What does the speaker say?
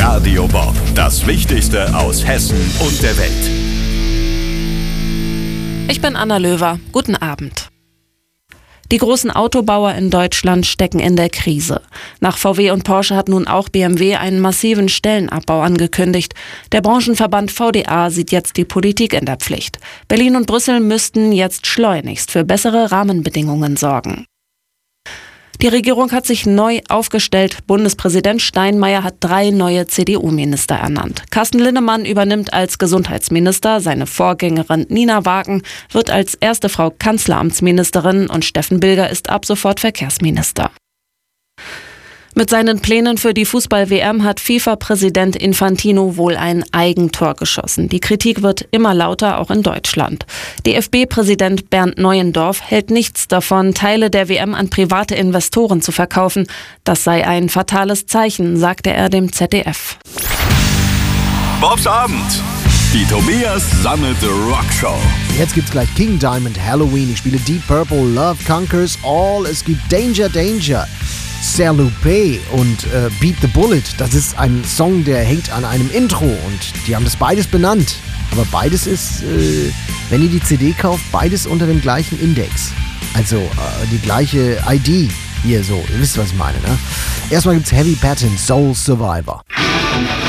Radio Bob, das Wichtigste aus Hessen und der Welt. Ich bin Anna Löwer. Guten Abend. Die großen Autobauer in Deutschland stecken in der Krise. Nach VW und Porsche hat nun auch BMW einen massiven Stellenabbau angekündigt. Der Branchenverband VDA sieht jetzt die Politik in der Pflicht. Berlin und Brüssel müssten jetzt schleunigst für bessere Rahmenbedingungen sorgen. Die Regierung hat sich neu aufgestellt. Bundespräsident Steinmeier hat 3 neue CDU-Minister ernannt. Carsten Linnemann übernimmt als Gesundheitsminister, seine Vorgängerin Nina Wagen wird als erste Frau Kanzleramtsministerin und Steffen Bilger ist ab sofort Verkehrsminister. Mit seinen Plänen für die Fußball-WM hat FIFA-Präsident Infantino wohl ein Eigentor geschossen. Die Kritik wird immer lauter, auch in Deutschland. DFB-Präsident Bernd Neuendorf hält nichts davon, Teile der WM an private Investoren zu verkaufen. Das sei ein fatales Zeichen, sagte er dem ZDF. Bobs Abend. Die Tobias Sammelte Rockshow. Jetzt gibt's gleich King Diamond, Halloween. Ich spiele Deep Purple, Love Conquers All. Es gibt Danger Danger, Serlupe und Beat the Bullet. Das ist ein Song, der hängt an einem Intro und die haben das beides benannt. Aber beides ist, wenn ihr die CD kauft, beides unter dem gleichen Index. Also die gleiche ID hier so. Ihr wisst, was ich meine, ne? Erstmal gibt's Heavy Pattern, Soul Survivor.